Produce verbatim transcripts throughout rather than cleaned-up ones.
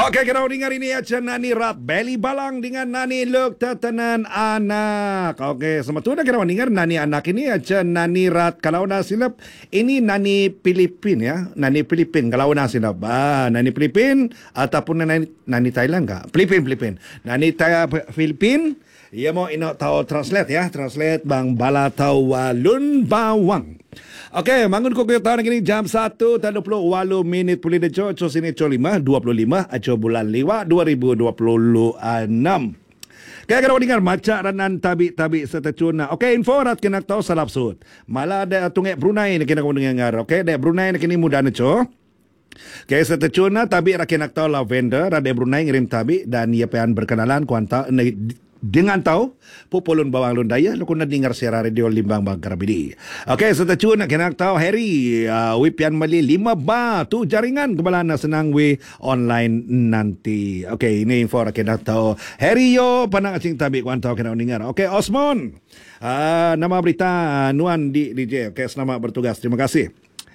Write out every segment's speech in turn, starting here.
Okey, kita dengar ini aja Nani Rat Beli Balang dengan Nani Luk Tatanan Anak. Okey, sebetulnya kita dengar Nani Anak ini aja Nani Rat. Kalau nak silap, ini Nani Filipin ya. Nani Filipin kalau nak silap. Ah, Nani Filipin ataupun Nani, Nani Thailand kah? Filipin, Filipin. Nani Thai Filipin. Ia mau ino tahu translate ya. Translate Bang Bala tahu walun bawang. Okey, bangun ko kita tahun ini jam satu dan dua puluh delapan minit pulih dejo, co sini co lima, dua puluh lima, aco bulan lima, dua ribu dua puluh enam. Kaya kalau dengar macam ranan tabi-tabi setecuna. Okey, info rat kena tahu salap sud. Malah ada tunggu Brunei ni kena kau dengar. Okey, ada Brunei ni kini mudah neco. Kaya setecuna tabi rakin nak tahu lavender, ada Brunei ngirim tabi dan ia pengen berkenalan kuanta dengan tahu populun bawang lundaya lu kuna dengar siaran radio Limbang Bang Karabidi. Okey, setecun nak kena tahu Harry uh, wipian mali lima ba tu jaringan kebalana senang we online nanti. Okey, ini info nak kena tahu Harry yo panang acing tabi kuan tahu kena dengar. Okey, Osmon. Uh, nama berita uh, Nuan di D J. Okey, selamat bertugas. Terima kasih.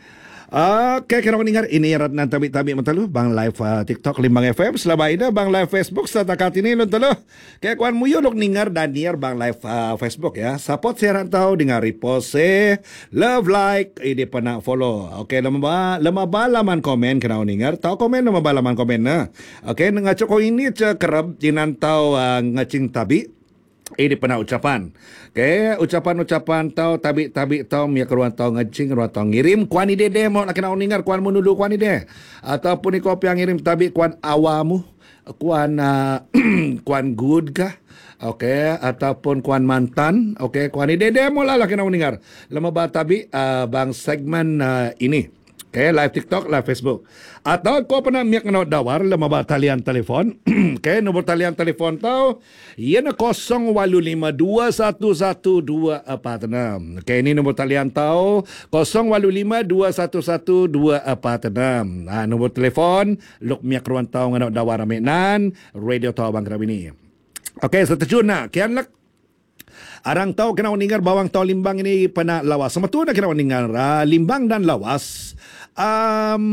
Okey, kena dengar ini ratnan tabi-tabi mentalu Bang live uh, TikTok Limbang F M selama ini Bang live Facebook setakat ini lontalu. Kaya kuan muyo lok dengar dan niar Bang live uh, Facebook ya. Support siaran tahu dengar repost eh, love like ini pernah follow. Okey, lama lama balaman komen kena dengar. Tahu komen lama balaman komen na. Okey, ngacok ini ce kerap jinan tahu uh, ngacing tabi. Ini pernah ucapan. Okay, ucapan-ucapan tau tabi-tabi tau miak ruang tau ngecing ruang tau ngirim kuan ide de mau nak kena dengar kuan menuduh kuan ide ataupun ikop yang ngirim tabi kuan awamu kuan uh, kuan good kah? Okey, ataupun kuan mantan. Okey, kuan ide de mau lah kena dengar. Lama ba tabi uh, bang segmen uh, ini. Okay, live TikTok, live Facebook. Atau kau pernah miak kena dawar lama ba talian telefon. Okay, nombor talian telefon tau ia na kosong walu lima dua satu satu dua empat enam. Okay, ini nombor talian tau kosong walu lima dua satu satu dua empat enam. Nah, nombor telefon luk miak ruan tau kena dawar aminan radio tau Bang Karabini. Okay, setujun nak kian lak arang tahu kena dengar bawang tahu Limbang ini pernah lawas. Sebetulnya kena dengar uh, Limbang dan lawas um,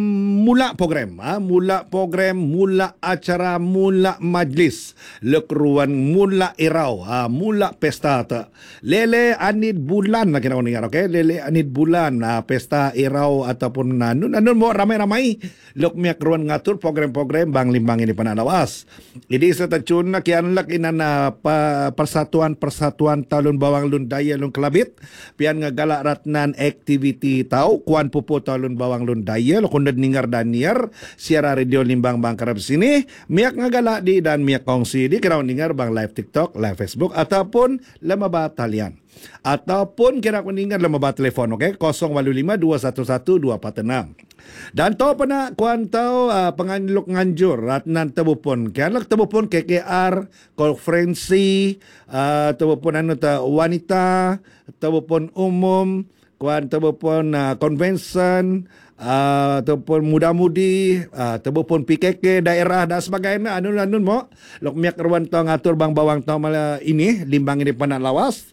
mula program, uh, mula program, mula acara, mula majlis, lekruan, mula irau, uh, mula pesta. Ta. Lele anid bulan nak kena dengar, okay? Lele anid bulan, uh, pesta irau ataupun nanun, nanun mau ramai-ramai. Lok miak ruan ngatur program-program Bang Limbang ini pernah lawas. Jadi setecun nak kian lak inana pa, persatuan persatuan talun bawang lundaya lun kelabit pian ngagalak ratnan aktiviti tau kuan pupu talun bawang lundaya lo kundan ningar daniar siara radio Limbang Bang Karab sini miak ngagalak di dan miak kongsi di kira ningar Bang live TikTok live Facebook ataupun lama ba talian ataupun kira ningar lama ba telefon okey kosong walu lima dua satu satu dua empat enam. Dan tahu pernah kuan tahu uh, penganluk nganjur ratnan tebupun kianlak tebupun K K R konferensi uh, tebupun anu ta wanita tebupun umum kuan tebupun uh, convention uh, tebupun muda-mudi uh, tebupun P K K daerah dan sebagainya anu-anu mo lok miak ruan tahu ngatur bang bawang tahu malah ini Limbang ini pernah lawas.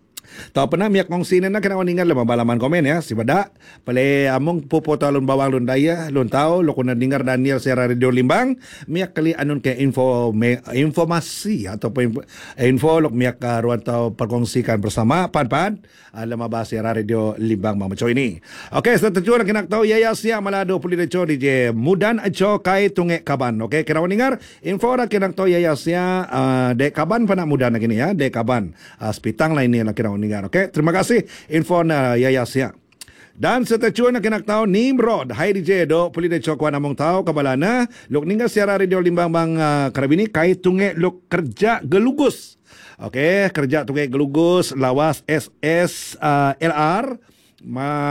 Tahu pernah miak kongsi na kena ningal lama balaman komen ya si bada pale among pupo talun bawang lundaya lun tahu lo kuna dengar Daniel siara radio Limbang miak kali anun ke info me, informasi atau info, info lo miak uh, ruan tahu perkongsikan bersama pan-pan uh, lama bahas siara radio Limbang Bang Maco ini. Okey, setuju nak kena tahu ya ya siang malado puli deco D J mudan aco kai tunge kaban. Okey, kena dengar info nak kena tahu ya ya siang uh, dek kaban pana mudan nak ini ya dek kaban uh, spitang lain ni nak kena dengar. Okey, terima kasih info na yayasya. Dan setecuan nak kena tahu Nimrod, hai D J do puli de cokwan among tahu kabalana luk ninggal siara radio Limbang Bang uh, Karabini kai tunge luk kerja gelugus. Okey, kerja tunge gelugus lawas S S uh, L R ma